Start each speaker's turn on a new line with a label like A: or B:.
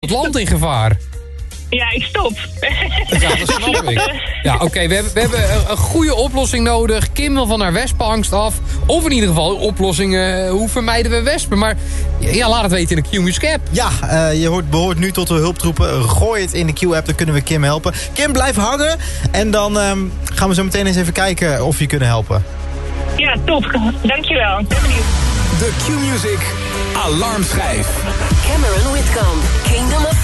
A: het land in gevaar.
B: Ja, ik stop.
A: Ja, dat snap ik. Ja, oké, we hebben een goede oplossing nodig. Kim wil van haar wespenangst af. Of in ieder geval een oplossing, hoe vermijden we wespen. Maar ja, laat het weten in de Q-Music app.
C: Ja, je behoort nu tot de hulptroepen. Gooi het in de Q-app, dan kunnen we Kim helpen. Kim, blijf hangen. En dan gaan we zo meteen eens even kijken of je kunnen helpen.
B: Ja, top. Dankjewel. Ik ben benieuwd.
D: De Q-Music alarmschijf.
E: Cameron Whitcomb, Kingdom of